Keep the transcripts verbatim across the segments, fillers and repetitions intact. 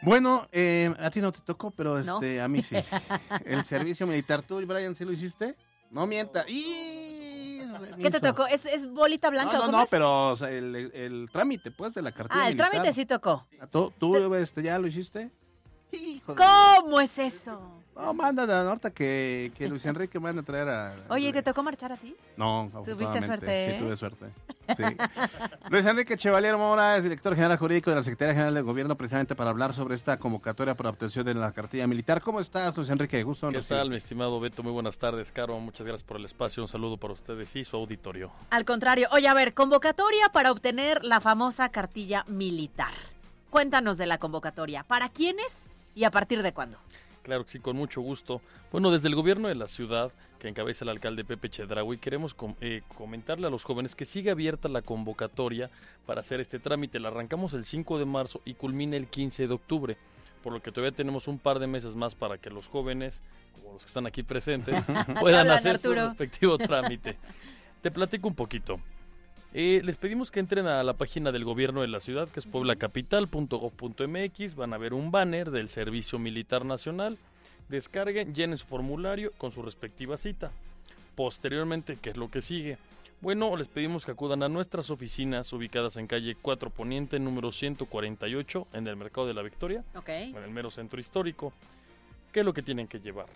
Bueno, eh, a ti no te tocó, pero este, ¿No? a mí sí. El servicio militar, ¿tú, Brian, sí lo hiciste? No mienta. ¡Y! ¿Qué te tocó? ¿Es, es bolita blanca No, o no, cómo no, es? pero o sea, el, el, el trámite, pues, de la cartilla Ah, el militar. trámite sí tocó. ¿Tú, tú este, ya lo hiciste? Hijo de ¿Cómo es eso? No, manda a Norta que, que Luis Enrique manda a traer a... Oye, ¿y te tocó marchar a ti? No, ¿Tuviste suerte, Sí, eh? tuve suerte. Sí. Luis Enrique Chevalier Mora es director general jurídico de la Secretaría General del Gobierno, precisamente para hablar sobre esta convocatoria para obtención de la cartilla militar. ¿Cómo estás, Luis Enrique? Gusto en ¿Qué recibirte. tal, mi estimado Beto? Muy buenas tardes, Caro. Muchas gracias por el espacio. Un saludo para ustedes y su auditorio. Al contrario. Oye, a ver, convocatoria para obtener la famosa cartilla militar. Cuéntanos de la convocatoria. ¿Para quiénes y a partir de cuándo? Claro que sí, con mucho gusto. Bueno, desde el gobierno de la ciudad, que encabeza el alcalde Pepe Chedraui, queremos com- eh, comentarle a los jóvenes que sigue abierta la convocatoria para hacer este trámite. La arrancamos el cinco de marzo y culmina el quince de octubre, por lo que todavía tenemos un par de meses más para que los jóvenes, como los que están aquí presentes, puedan Hablan, hacer Arturo. su respectivo trámite. Te platico un poquito. Eh, les pedimos que entren a la página del gobierno de la ciudad, que es puebla capital punto gob punto m x. Van a ver un banner del Servicio Militar Nacional. Descarguen, llenen su formulario con su respectiva cita. Posteriormente, ¿qué es lo que sigue? Bueno, les pedimos que acudan a nuestras oficinas ubicadas en calle cuatro Poniente, número ciento cuarenta y ocho, en el Mercado de la Victoria, Ok. en el mero centro histórico. ¿Qué es lo que tienen que llevar?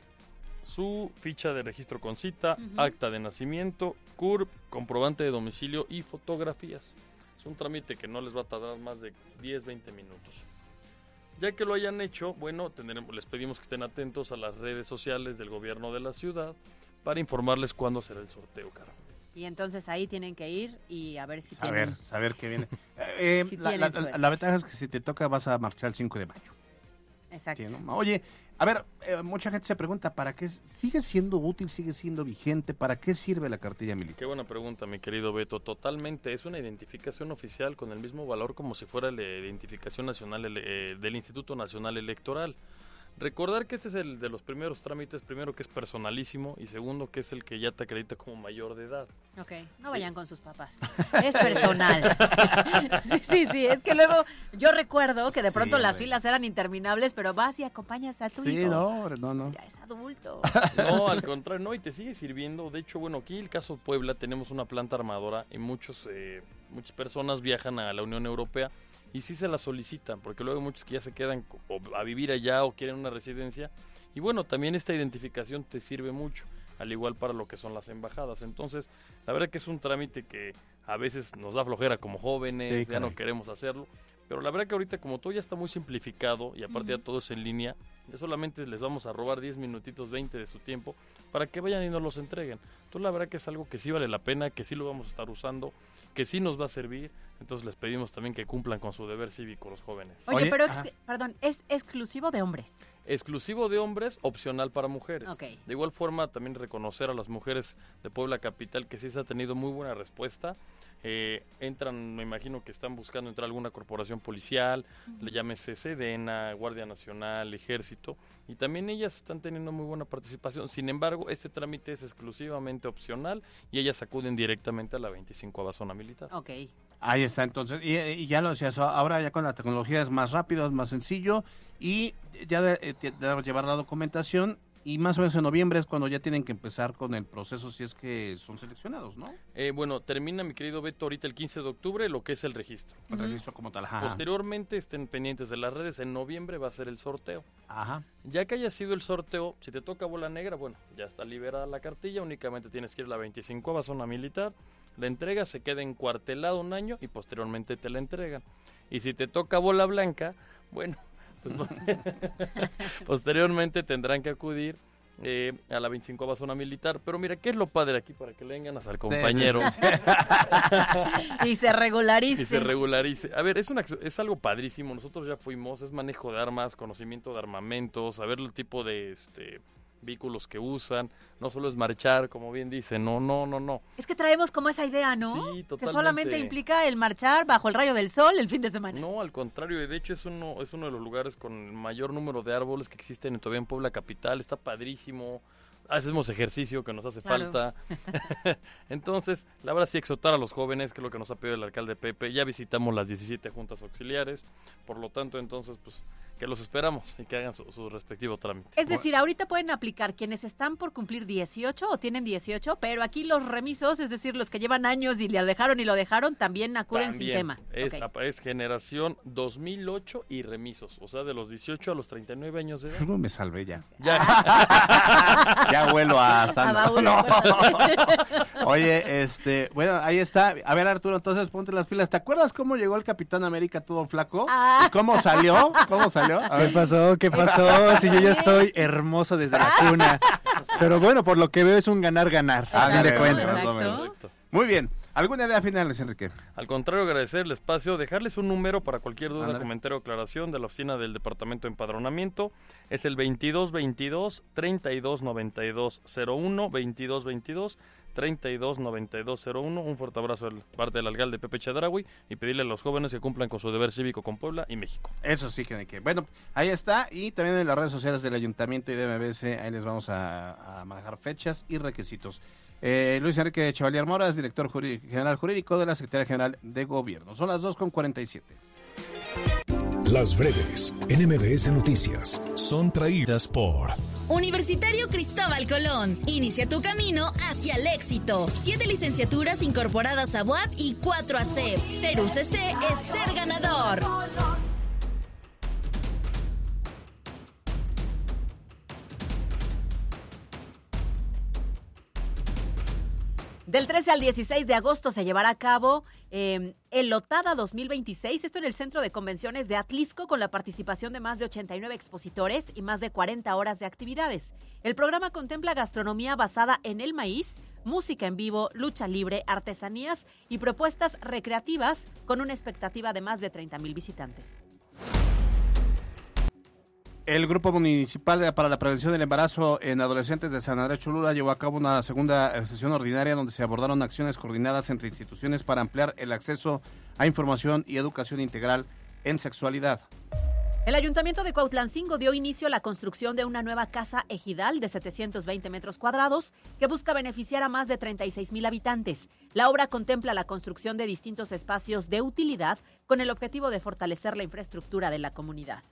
Su ficha de registro con cita, Ujú. acta de nacimiento, C U R P, comprobante de domicilio y fotografías. Es un trámite que no les va a tardar más de diez a veinte minutos. Ya que lo hayan hecho, bueno, tendremos, les pedimos que estén atentos a las redes sociales del gobierno de la ciudad para informarles cuándo será el sorteo, Caro. Y entonces ahí tienen que ir y a ver si Saber, tienen... saber qué viene. Eh, Si la, tienen la- suerte. la ventaja es que si te toca vas a marchar el cinco de mayo. Exacto. ¿Sí, no? Oye, a ver, eh, mucha gente se pregunta, ¿para qué sigue siendo útil, sigue siendo vigente? ¿Para qué sirve la cartilla militar? Qué buena pregunta, mi querido Beto. Totalmente, es una identificación oficial con el mismo valor como si fuera la identificación nacional ele- eh, del Instituto Nacional Electoral. Recordar que este es el de los primeros trámites, primero que es personalísimo y segundo que es el que ya te acredita como mayor de edad. Ok, no vayan con sus papás. Es personal. Sí, sí, sí. Es que luego yo recuerdo que de Sí, pronto las hombre. filas eran interminables, pero vas y acompañas a tu Sí, hijo. no, hombre, no, no. Ya es adulto. No, al contrario, no, y te sigue sirviendo. De hecho, bueno, aquí el caso Puebla tenemos una planta armadora y muchos, eh, muchas personas viajan a la Unión Europea y sí se la solicitan, porque luego hay muchos que ya se quedan co- o a vivir allá o quieren una residencia. Y bueno, también esta identificación te sirve mucho, al igual para lo que son las embajadas. Entonces, la verdad que es un trámite que a veces nos da flojera como jóvenes, Sí, ya no caray. queremos hacerlo. Pero la verdad que ahorita como todo ya está muy simplificado y aparte Ujú. ya todo es en línea, ya solamente les vamos a robar diez minutitos, veinte de su tiempo para que vayan y nos los entreguen. Entonces la verdad que es algo que sí vale la pena, que sí lo vamos a estar usando, que sí nos va a servir. Entonces les pedimos también que cumplan con su deber cívico los jóvenes. Oye, Oye, pero, ajá. ex- perdón, es exclusivo de hombres. Exclusivo de hombres, opcional para mujeres. Ok. De igual forma también reconocer a las mujeres de Puebla Capital que sí se ha tenido muy buena respuesta. Eh, entran, me imagino que están buscando entrar a alguna corporación policial, le llámese Sedena, Guardia Nacional, Ejército, y también ellas están teniendo muy buena participación. Sin embargo, este trámite es exclusivamente opcional y ellas acuden directamente a la veinticinco zona militar. Ok. Ahí está, entonces, y, y ya lo decías, ahora ya con la tecnología es más rápido, es más sencillo, y ya de, eh, de- de llevar la documentación, y más o menos en noviembre es cuando ya tienen que empezar con el proceso si es que son seleccionados, ¿no? Eh, bueno, termina, mi querido Beto, ahorita el quince de octubre lo que es el registro. El Ujú. registro como tal. Ajá. Posteriormente estén pendientes de las redes, en noviembre va a ser el sorteo. Ajá. Ya que haya sido el sorteo, si te toca bola negra, bueno, ya está liberada la cartilla, únicamente tienes que ir a la veinticinco zona militar, la entrega se queda encuartelado un año y posteriormente te la entregan. Y si te toca bola blanca, bueno, pues posteriormente tendrán que acudir eh, a la veinticinco zona militar. Pero mira, ¿qué es lo padre aquí para que le den ganas al compañero? Y se regularice. Y se regularice. A ver, es una es algo padrísimo. Nosotros ya fuimos, es manejo de armas, conocimiento de armamentos, saber el tipo de este vehículos que usan. No solo es marchar, como bien dice. No, no, no, no. Es que traemos como esa idea, ¿no? Sí, Que totalmente. solamente implica el marchar bajo el rayo del sol el fin de semana. No, al contrario. Y de hecho es uno es uno de los lugares con el mayor número de árboles que existen todavía en Puebla Capital. Está padrísimo. Hacemos ejercicio que nos hace Claro. falta. Entonces, la verdad sí exhortar a los jóvenes, que es lo que nos ha pedido el alcalde Pepe. Ya visitamos las diecisiete juntas auxiliares. Por lo tanto, entonces, pues que los esperamos y que hagan su, su respectivo trámite. Es decir, ahorita pueden aplicar quienes están por cumplir dieciocho o tienen dieciocho, pero aquí los remisos, es decir, los que llevan años y le dejaron y lo dejaron, también acuden También sin tema. Es, Okay. es generación dos mil ocho y remisos, o sea, de los dieciocho a los treinta y nueve años de edad. No me salvé ya. Ya. Ya vuelo a A Sandra. baúl, No. acuérdate. Oye, este, bueno, ahí está. A ver, Arturo, entonces ponte las pilas. ¿Te acuerdas cómo llegó el Capitán América todo flaco? Ah. ¿Y cómo salió? ¿Cómo salió? A ¿Qué ver. pasó? ¿Qué pasó? Si yo ya estoy hermoso desde la cuna. Pero bueno, por lo que veo es un ganar-ganar, a fin de Exacto, cuentas. exacto. Perfecto. Muy bien. ¿Alguna idea final, Luis Enrique? Al contrario, agradecer el espacio, dejarles un número para cualquier duda, Ándale. comentario o aclaración de la oficina del Departamento de Empadronamiento. Es el veintidós veintidós, treinta y dos noventa y dos cero uno, veintidós veintidós, treinta y dos noventa y dos cero uno. Un fuerte abrazo de parte del alcalde Pepe Chedraui y pedirle a los jóvenes que cumplan con su deber cívico con Puebla y México. Eso sí que... que- Bueno, ahí está. Y también en las redes sociales del Ayuntamiento y de M B S, ahí les vamos a, a manejar fechas y requisitos. Eh, Luis Enrique Chevalier Mora es director jurí- general jurídico de la Secretaría General de Gobierno. Son las dos con cuarenta y siete. Las breves en M B S Noticias son traídas por Universitario Cristóbal Colón. Inicia tu camino hacia el éxito. Siete licenciaturas incorporadas a U A P y cuatro a C E P. Ser U C C es ser ganador. Del trece al dieciséis de agosto se llevará a cabo eh, el Lotada dos mil veintiséis, esto en el Centro de Convenciones de Atlisco, con la participación de más de ochenta y nueve expositores y más de cuarenta horas de actividades. El programa contempla gastronomía basada en el maíz, música en vivo, lucha libre, artesanías y propuestas recreativas con una expectativa de más de treinta mil visitantes. El Grupo Municipal para la Prevención del Embarazo en Adolescentes de San Andrés Cholula llevó a cabo una segunda sesión ordinaria donde se abordaron acciones coordinadas entre instituciones para ampliar el acceso a información y educación integral en sexualidad. El Ayuntamiento de Cuautlancingo dio inicio a la construcción de una nueva casa ejidal de setecientos veinte metros cuadrados que busca beneficiar a más de treinta y seis mil habitantes. La obra contempla la construcción de distintos espacios de utilidad con el objetivo de fortalecer la infraestructura de la comunidad.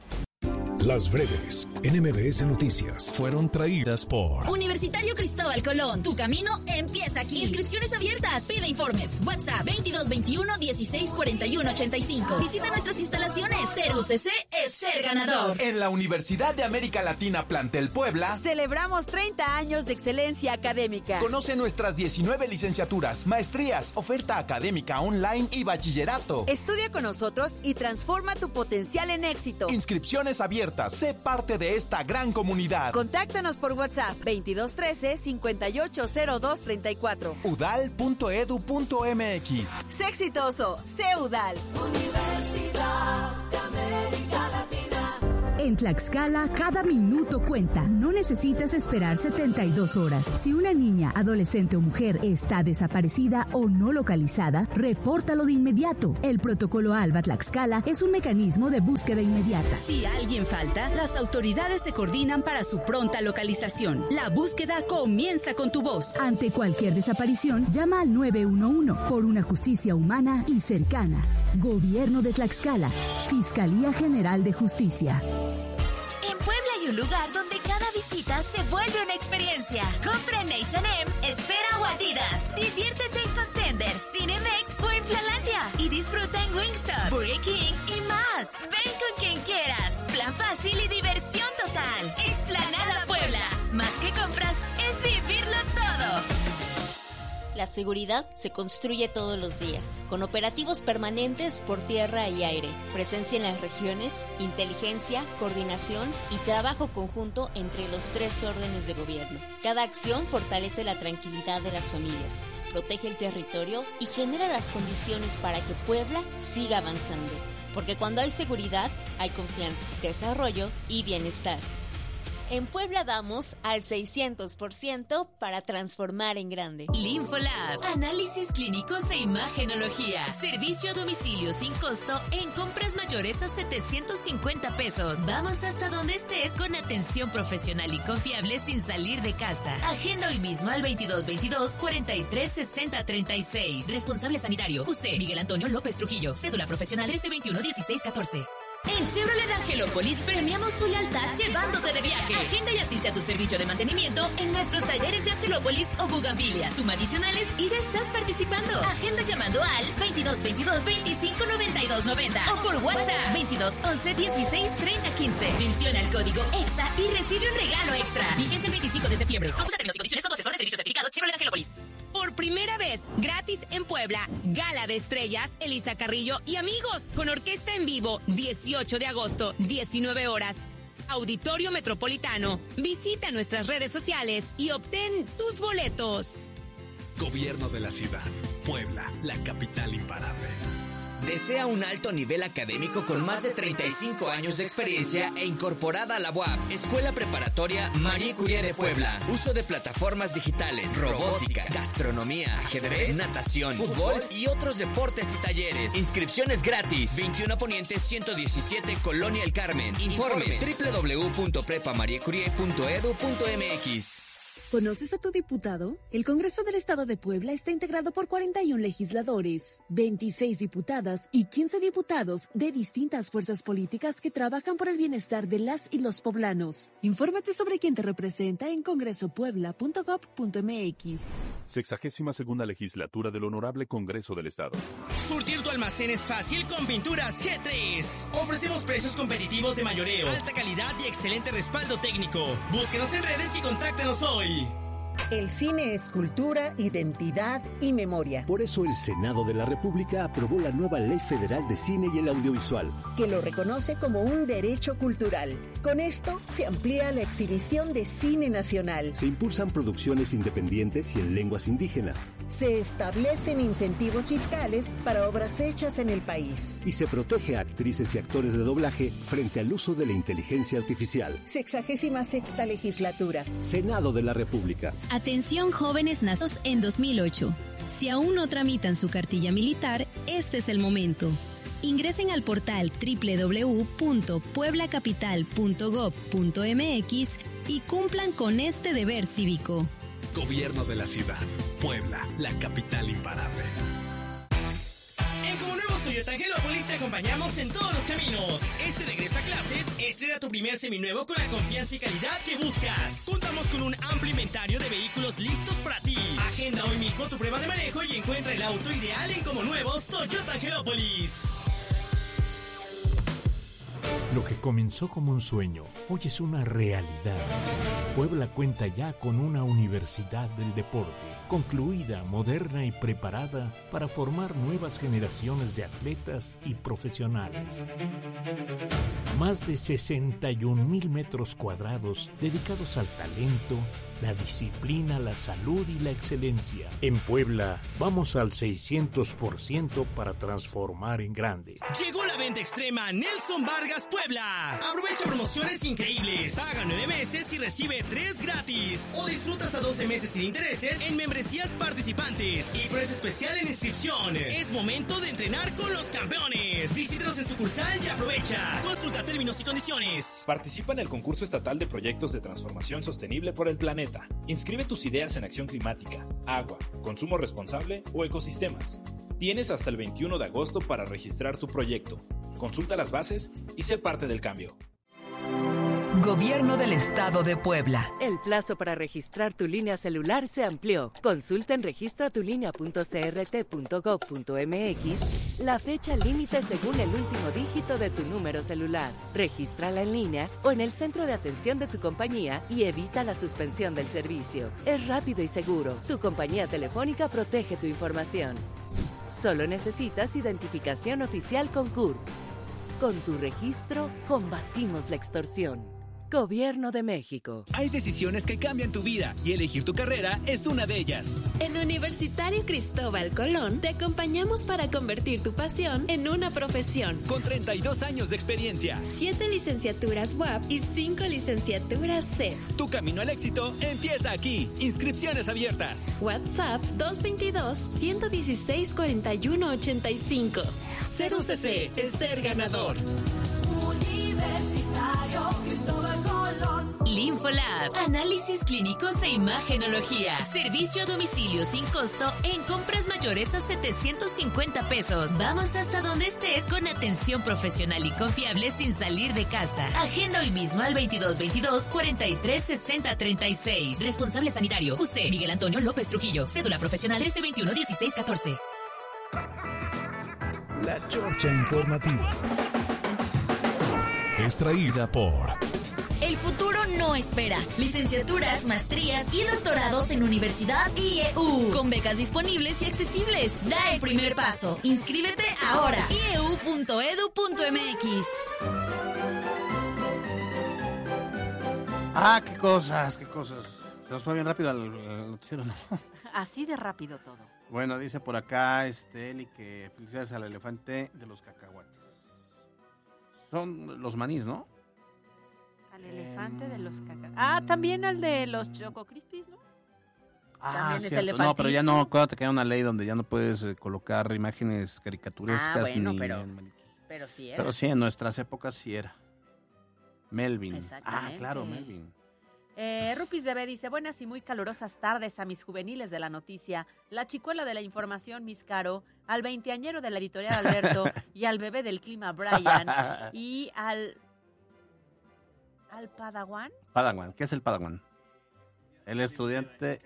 Las breves en M B S Noticias fueron traídas por Universitario Cristóbal Colón. Tu camino empieza aquí. Inscripciones abiertas. Pide informes. WhatsApp veintidós veintiuno, dieciséis cuarenta y uno ochenta y cinco. Visita nuestras instalaciones. Ser U C C es ser ganador. En la Universidad de América Latina Plantel Puebla, celebramos treinta años de excelencia académica. conoce nuestras diecinueve licenciaturas, maestrías, oferta académica online y bachillerato. Estudia con nosotros y transforma tu potencial en éxito. Inscripciones abiertas. Sé parte de esta gran comunidad. Contáctanos por WhatsApp veintidós trece, cincuenta y ocho cero dos treinta y cuatro. udal punto edu punto mx. Sé exitoso, sé UDAL. Universidad de América Latina. En Tlaxcala, cada minuto cuenta. No necesitas esperar setenta y dos horas. Si una niña, adolescente o mujer está desaparecida o no localizada, repórtalo de inmediato. El protocolo ALBA Tlaxcala es un mecanismo de búsqueda inmediata. Si alguien falta, las autoridades se coordinan para su pronta localización. La búsqueda comienza con tu voz. Ante cualquier desaparición, llama al nueve uno uno por una justicia humana y cercana. Gobierno de Tlaxcala. Fiscalía General de Justicia. En Puebla hay un lugar donde cada visita se vuelve una experiencia. Compra en H and M, Esfera o Adidas. Diviértete en Contender, Cinemex o en Flalandia. Y disfruta en Wingstop, Burger King y más. Ven con quien quieras. Plan fácil y diversión total. Explanada Puebla. Más que compras, es vivirlo todo. La seguridad se construye todos los días, con operativos permanentes por tierra y aire, presencia en las regiones, inteligencia, coordinación y trabajo conjunto entre los tres órdenes de gobierno. Cada acción fortalece la tranquilidad de las familias, protege el territorio y genera las condiciones para que Puebla siga avanzando. Porque cuando hay seguridad, hay confianza, desarrollo y bienestar. En Puebla vamos al seiscientos por ciento para transformar en grande. Linfolab, análisis clínicos e imagenología. Servicio a domicilio sin costo en compras mayores a setecientos cincuenta pesos. Vamos hasta donde estés con atención profesional y confiable sin salir de casa. Agenda hoy mismo al veintidós veintidós, cuarenta y tres sesenta treinta y seis. Responsable sanitario, Q C Miguel Antonio López Trujillo. Cédula profesional S veintiuno dieciséis catorce. En Chevrolet Angelópolis premiamos tu lealtad llevándote de viaje. Agenda y asiste a tu servicio de mantenimiento en nuestros talleres de Angelópolis o Bugambilias. Suma adicionales y ya estás participando. Agenda llamando al veintidós veintidós veinticinco noventa y dos noventa o por WhatsApp veintidós once dieciséis treinta quince. Menciona el código EXA y recibe un regalo extra. Vigencia el veinticinco de septiembre. Consulta términos y condiciones con tu asesor de servicio certificado Chevrolet Angelópolis. Por primera vez, gratis en Puebla, Gala de Estrellas, Elisa Carrillo y amigos, con orquesta en vivo, dieciocho de agosto, diecinueve horas. Auditorio Metropolitano. Visita nuestras redes sociales y obtén tus boletos. Gobierno de la ciudad. Puebla, la capital imparable. ¿Desea un alto nivel académico con más de treinta y cinco años de experiencia e incorporada a la U A P? Escuela Preparatoria Marie Curie de Puebla. Uso de plataformas digitales, robótica, gastronomía, ajedrez, natación, fútbol y otros deportes y talleres. Inscripciones gratis. veintiuno Poniente ciento diecisiete, Colonia El Carmen. Informes doble u doble u doble u punto prepa marie curie punto edu punto m x. ¿Conoces a tu diputado? El Congreso del Estado de Puebla está integrado por cuarenta y uno legisladores, veintiséis diputadas y quince diputados de distintas fuerzas políticas que trabajan por el bienestar de las y los poblanos. Infórmate sobre quién te representa en congreso puebla punto gob punto m x. Sexagésima segunda legislatura del Honorable Congreso del Estado. Surtir tu almacén es fácil con Pinturas G tres. Ofrecemos precios competitivos de mayoreo, alta calidad y excelente respaldo técnico. Búsquenos en redes y contáctanos hoy. El cine es cultura, identidad y memoria. Por eso el Senado de la República aprobó la nueva Ley Federal de Cine y el Audiovisual, que lo reconoce como un derecho cultural. Con esto se amplía la exhibición de cine nacional. Se impulsan producciones independientes y en lenguas indígenas. Se establecen incentivos fiscales para obras hechas en el país. Y se protege a actrices y actores de doblaje frente al uso de la inteligencia artificial. Sexagésima sexta legislatura. Senado de la República. Atención jóvenes nacidos en dos mil ocho. Si aún no tramitan su cartilla militar, este es el momento. Ingresen al portal doble u doble u doble u punto puebla capital punto gob punto m x y cumplan con este deber cívico. Gobierno de la ciudad. Puebla, la capital imparable. En Como Nuevos Toyota Angelópolis te acompañamos en todos los caminos. Este regreso a clases, estrena tu primer seminuevo con la confianza y calidad que buscas. Contamos con un amplio inventario de vehículos listos para ti. Agenda hoy mismo tu prueba de manejo y encuentra el auto ideal en Como Nuevos Toyota Angelópolis. Lo que comenzó como un sueño, hoy es una realidad. Puebla cuenta ya con una universidad del deporte, concluida, moderna y preparada para formar nuevas generaciones de atletas y profesionales. Más de sesenta y un mil metros cuadrados dedicados al talento, la disciplina, la salud y la excelencia. En Puebla, vamos al seiscientos por ciento para transformar en grande. Llegó la venta extrema Nelson Vargas Puebla. Aprovecha promociones increíbles. Paga nueve meses y recibe tres gratis. O disfruta hasta doce meses sin intereses en membresías participantes. Y precio especial en inscripción. Es momento de entrenar con los campeones. Visítanos en sucursal y aprovecha. Consulta términos y condiciones. Participa en el concurso estatal de proyectos de transformación sostenible por el planeta. Inscribe tus ideas en acción climática, agua, consumo responsable o ecosistemas. Tienes hasta el veintiuno de agosto para registrar tu proyecto. Consulta las bases y sé parte del cambio. Gobierno del Estado de Puebla. El plazo para registrar tu línea celular se amplió. Consulta en registra tu línea punto c r t punto gob punto m x la fecha límite según el último dígito de tu número celular. Regístrala en línea o en el centro de atención de tu compañía y evita la suspensión del servicio. Es rápido y seguro. Tu compañía telefónica protege tu información. Solo necesitas identificación oficial con C U R P. Con tu registro, combatimos la extorsión. Gobierno de México. Hay decisiones que cambian tu vida y elegir tu carrera es una de ellas. En Universitario Cristóbal Colón te acompañamos para convertir tu pasión en una profesión. Con treinta y dos años de experiencia, siete licenciaturas U A P y cinco licenciaturas C E F. Tu camino al éxito empieza aquí. Inscripciones abiertas. WhatsApp dos veintidós, ciento dieciséis, cuarenta y uno, ochenta y cinco. Ser U C C es ser ganador. Universitario Cristóbal Colón. Linfa Infolab. Análisis clínicos e imagenología. Servicio a domicilio sin costo en compras mayores a setecientos cincuenta pesos. Vamos hasta donde estés con atención profesional y confiable sin salir de casa. Agenda hoy mismo al veintidós veintidós cuarenta y tres sesenta treinta y seis. Responsable sanitario Q C Miguel Antonio López Trujillo. Cédula profesional trece veintiuno dieciséis catorce. La Chorcha Informativa. Extraída por... El futuro no espera. Licenciaturas, maestrías y doctorados en Universidad I E U. Con becas disponibles y accesibles. Da el primer paso. Inscríbete ahora. i e u punto e d u punto m x. Ah, qué cosas, qué cosas. Se nos fue bien rápido el, el noticiero, ¿no? Así de rápido todo. Bueno, dice por acá este Eli que felicidades al elefante de los cacahuates. Son los manís, ¿no? Al elefante eh, de los cacahuates. Ah, también al de los Choco Crispies, ¿no? Ah, también cierto. es elefantito. No, pero ya no, acuérdate que hay una ley donde ya no puedes eh, colocar imágenes caricaturescas ah, bueno, ni... pero, pero sí era. Pero sí, en nuestras épocas sí era. Melvin. Exactamente. Ah, claro, Melvin. Eh, Rupis D B dice, buenas y muy calurosas tardes a mis juveniles de la noticia, la chicuela de la información, Miss Caro, al veinteañero de la editorial Alberto y al bebé del clima Brian y al... ¿Al Padawan? Padawan, ¿qué es el Padawan? El estudiante...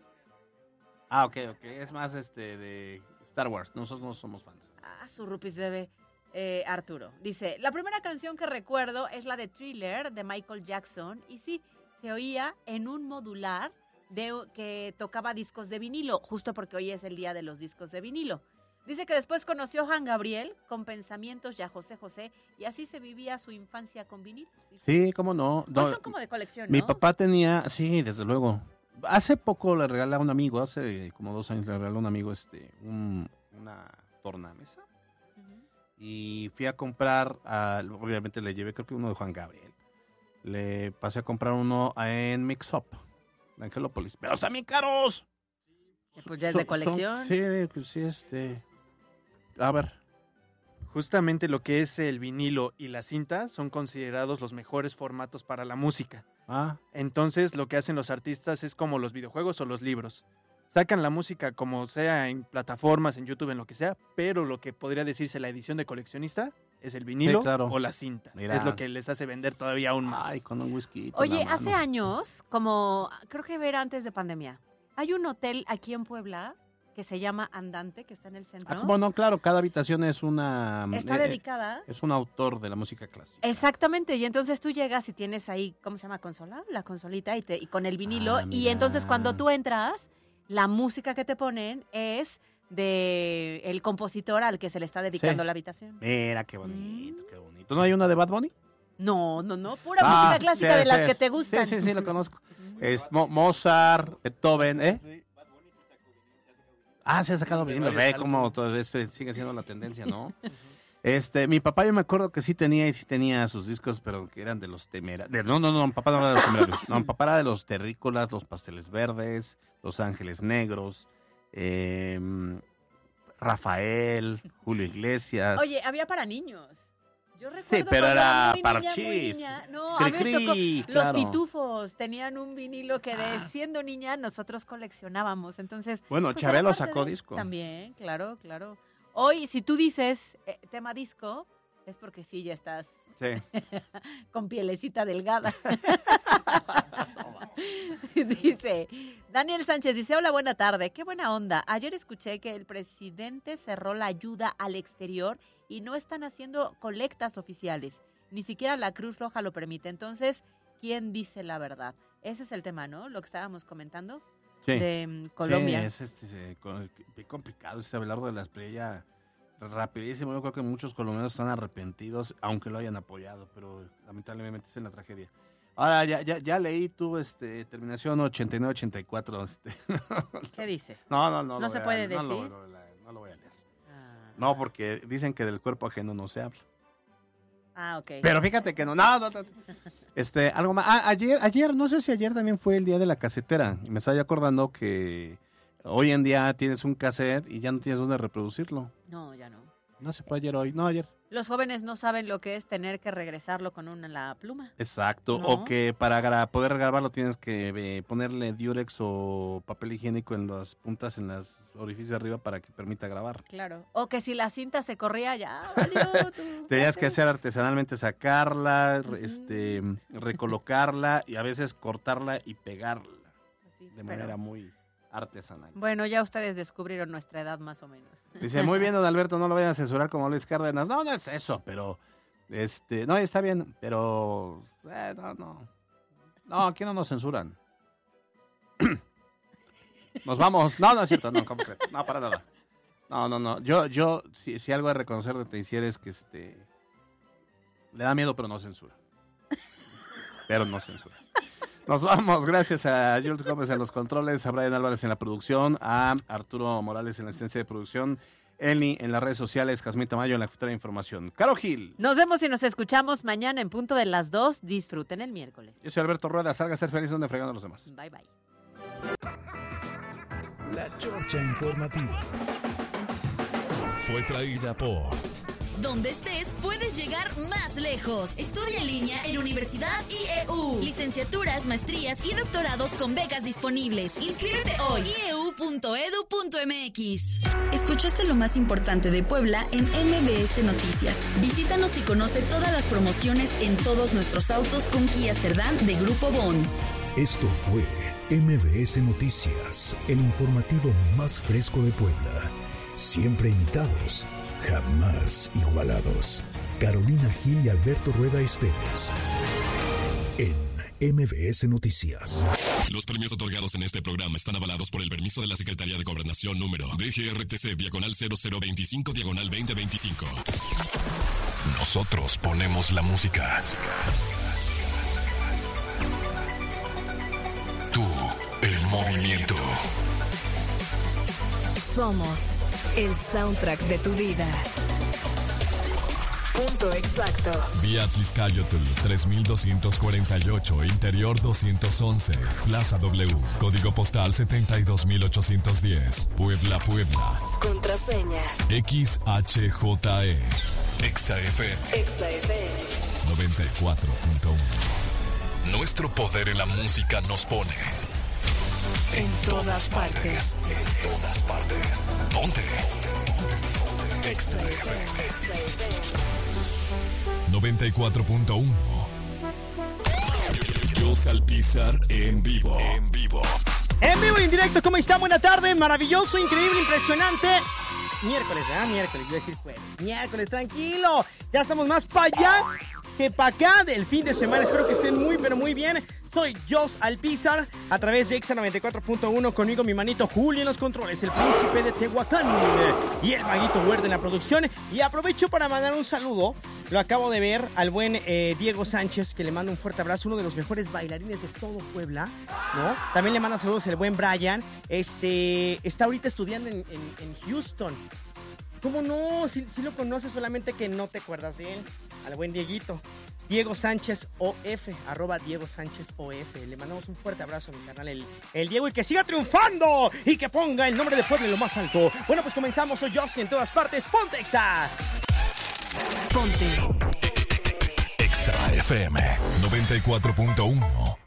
Ah, ok, ok, es más este de Star Wars, nosotros no somos fans. Ah, su Rupis D B. Eh, Arturo dice, la primera canción que recuerdo es la de Thriller de Michael Jackson y sí, se oía en un modular de, que tocaba discos de vinilo, justo porque hoy es el día de los discos de vinilo. Dice que después conoció a Juan Gabriel con Pensamientos y a José José y así se vivía su infancia con vinilos. Sí, cómo no. no son como de colección, ¿no? Mi papá tenía, sí, desde luego. Hace poco le regalé a un amigo, hace como dos años le regalé a un amigo este, un, una tornamesa. Uh-huh. Y fui a comprar, a, obviamente le llevé creo que uno de Juan Gabriel. Le pasé a comprar uno en Mix Up, de Angelópolis. ¡Pero están bien caros! Pues ya es de colección. Son, sí, pues sí, este... A ver. Justamente lo que es el vinilo y la cinta son considerados los mejores formatos para la música. Ah. Entonces, lo que hacen los artistas es como los videojuegos o los libros. Sacan la música como sea en plataformas, en YouTube, en lo que sea, pero lo que podría decirse la edición de coleccionista es el vinilo sí, claro. o la cinta. Mira. Es lo que les hace vender todavía aún más. Ay, con un whisky. Oye, hace años, como creo que era antes de pandemia, hay un hotel aquí en Puebla que se llama Andante, que está en el centro. Ah, bueno, claro, cada habitación es una... Está eh, dedicada. Es un autor de la música clásica. Exactamente, y entonces tú llegas y tienes ahí, ¿cómo se llama? ¿Consola? La consolita y, te, y con el vinilo. Ah, y entonces cuando tú entras, la música que te ponen es de el compositor al que se le está dedicando sí. la habitación. Mira, qué bonito, mm. qué bonito. ¿No hay una de Bad Bunny? No, no, no, pura ah, música clásica sí, de sí, las sí, que te gustan. Sí, sí, sí, lo conozco. Es Mo- Mozart, Beethoven, ¿eh? Sí. Ah, se ha sacado bien, ve como todo esto sigue siendo la tendencia, ¿no? Este, mi papá yo me acuerdo que sí tenía y sí tenía sus discos, pero que eran de los temerarios. No, no, no, mi papá no era de los temerarios. No, mi papá era de los terrícolas, los pasteles verdes, los ángeles negros, eh, Rafael, Julio Iglesias. Oye, había para niños. Yo recuerdo sí, pero era para chis. No, a mí me tocó, claro. Los pitufos tenían un vinilo que de, siendo niña nosotros coleccionábamos. Entonces, bueno, pues Chabelo sacó de, disco. También, claro, claro. Hoy, si tú dices eh, tema disco, es porque sí, ya estás sí. con pielecita delgada. Dice, Daniel Sánchez dice, hola, buena tarde, qué buena onda. Ayer escuché que el presidente cerró la ayuda al exterior y no están haciendo colectas oficiales. Ni siquiera la Cruz Roja lo permite. Entonces, ¿quién dice la verdad? Ese es el tema, ¿no? Lo que estábamos comentando sí. de um, Colombia. Sí, es este, es complicado ese Abelardo de la Espriella. Rapidísimo, yo creo que muchos colombianos están arrepentidos, aunque lo hayan apoyado, pero lamentablemente es en la tragedia. Ahora, ya, ya, ya leí tu este, terminación ochenta y nueve ochenta y cuatro. Este. ¿Qué dice? No, no, no. ¿No se puede a, decir? No lo, no, no lo voy a leer. Ah. No, porque dicen que del cuerpo ajeno no se habla. Ah, ok. Pero fíjate que no, no, no, no. Este, algo más. Ah, ayer, ayer, no sé si ayer también fue el día de la casetera. Y me estaba acordando que hoy en día tienes un cassette y ya no tienes dónde reproducirlo. No, ya no. No se fue ayer hoy, no ayer. Los jóvenes no saben lo que es tener que regresarlo con una la pluma. Exacto, ¿no? O que para gra- poder grabarlo tienes que eh, ponerle diurex o papel higiénico en las puntas, en los orificios de arriba para que permita grabar. Claro, o que si la cinta se corría ya, valió, tú, Tenías que hacer artesanalmente, sacarla, uh-huh. este, recolocarla y a veces cortarla y pegarla sí, de manera pero... muy artesanal. Bueno, ya ustedes descubrieron nuestra edad más o menos. Dice, muy bien, don Alberto, no lo vayan a censurar como Luis Cárdenas. No, no es eso, pero, este, no, está bien, pero, eh, no, no. No, aquí no nos censuran. Nos vamos. No, no es cierto, no, ¿cómo que? No, para nada. No, no, no. Yo, yo, si, si algo de reconocer de Teisier es que, este, le da miedo, pero no censura. Pero no censura. Nos vamos, gracias a Jules Gómez en los controles, a Brian Álvarez en la producción, a Arturo Morales en la asistencia de producción, Eli en las redes sociales, Jazmín Tamayo en la jefatura de información. Caro Gil. Nos vemos y nos escuchamos mañana en punto de las dos. Disfruten el miércoles. Yo soy Alberto Rueda, salga a ser feliz donde fregando a los demás. Bye, bye. La Chorcha Informativa fue traída por... Donde estés, puedes llegar más lejos. Estudia en línea en Universidad I E U. Licenciaturas, maestrías y doctorados con becas disponibles. Inscríbete hoy. i e u punto e d u punto m x. Escuchaste lo más importante de Puebla en M B S Noticias. Visítanos y conoce todas las promociones en todos nuestros autos con Kia Cerdán de Grupo Bon. Esto fue M B S Noticias, el informativo más fresco de Puebla. Siempre imitados, jamás igualados. Carolina Gil y Alberto Rueda Esteves. En M B S Noticias. Los premios otorgados en este programa están avalados por el permiso de la Secretaría de Gobernación número D G R T C diagonal cero cero veinticinco diagonal veinte veinticinco. Nosotros ponemos la música. Tú, el movimiento. Somos el soundtrack de tu vida. Punto exacto. Vía Tliscayotl tres mil doscientos cuarenta y ocho, Interior doscientos once, Plaza W, Código Postal setenta y dos mil ochocientos diez, Puebla, Puebla. Contraseña X H J E. Exa F M. Exa F M. noventa y cuatro punto uno. Nuestro poder en la música nos pone en todas partes. En todas partes. Ponte. Exa F M. noventa y cuatro punto uno. Jos Alpizar en vivo. En vivo. En vivo y en directo, ¿cómo está? Buena tarde, maravilloso, increíble, impresionante. Miércoles, ¿verdad? Miércoles, yo iba a decir jueves. Miércoles, tranquilo. Ya estamos más para allá que para acá del fin de semana. Espero que estén muy, pero muy bien. Soy Jos Alpizar, a través de Exa noventa y cuatro punto uno, conmigo mi manito Julio en los controles, el príncipe de Tehuacán y el maguito Huerta en la producción. Y aprovecho para mandar un saludo, lo acabo de ver, al buen eh, Diego Sánchez, que le mando un fuerte abrazo, uno de los mejores bailarines de todo Puebla, ¿no? También le manda saludos el buen Brian, este, está ahorita estudiando en, en, en Houston. ¿Cómo no? Si, si lo conoces, solamente que no te acuerdas de él, al buen Dieguito. Diego Sánchez O F, arroba Diego Sánchez O F. Le mandamos un fuerte abrazo a mi canal, el, el Diego, y que siga triunfando y que ponga el nombre de Puebla en lo más alto. Bueno, pues comenzamos. Soy Jos en todas partes. ¡Ponte Exa! Ponte Exa F M noventa y cuatro punto uno.